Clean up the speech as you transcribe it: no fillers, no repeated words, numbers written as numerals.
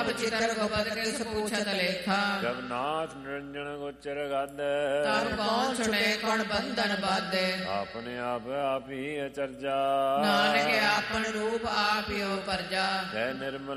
ਆਪ ਚਿਤਰ ਗੁਪਤ ਕਿਸ ਪੁੱਛਤ ਲੇਖਾ। ਜਗਨਾਥ ਨਿਰੰਜਨ ਗੋਚਰ ਗਾਦ ਤਬ ਕੌਣ ਛੁਟੇ ਕਣ ਬੰਧਨ ਬਾਧੇ। ਆਪਣੇ ਆਪ ਆਪ ਹੀ ਅਚਰਜਾ ਨਾਨਕ ਆਪਨ ਰੂਪ ਆਪ ਹੀ ਪਰਜਾ। ਜੈ ਨਿਰਮਲ